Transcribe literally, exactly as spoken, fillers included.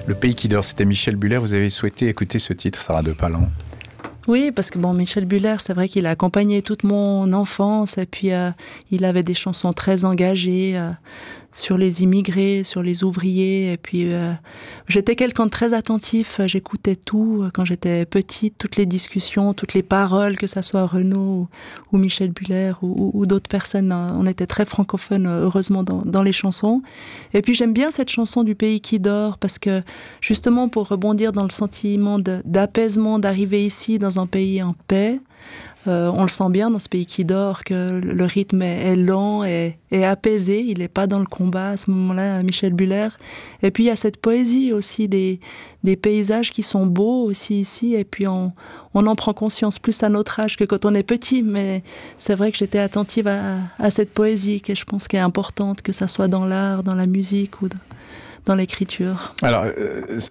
Le pays qui dort, c'était Michel Buller. Vous avez souhaité écouter ce titre, Sarah de Palan. Oui, parce que bon, Michel Buller, c'est vrai qu'il a accompagné toute mon enfance et puis euh, il avait des chansons très engagées euh, sur les immigrés, sur les ouvriers. Et puis euh, j'étais quelqu'un de très attentif. J'écoutais tout euh, quand j'étais petite, toutes les discussions, toutes les paroles, que ça soit Renaud ou, ou Michel Buller ou, ou, ou d'autres personnes. On était très francophones, heureusement, dans, dans les chansons. Et puis j'aime bien cette chanson du pays qui dort parce que justement pour rebondir dans le sentiment de, d'apaisement, d'arriver ici dans un pays en paix. Euh, on le sent bien dans ce pays qui dort, que le rythme est, est lent et, et apaisé. Il n'est pas dans le combat à ce moment-là, Michel Buller. Et puis il y a cette poésie aussi, des, des paysages qui sont beaux aussi ici. Et puis on, on en prend conscience plus à notre âge que quand on est petit. Mais c'est vrai que j'étais attentive à, à cette poésie, que je pense qu'elle est importante, que ça soit dans l'art, dans la musique ou dans l'écriture. Alors, euh,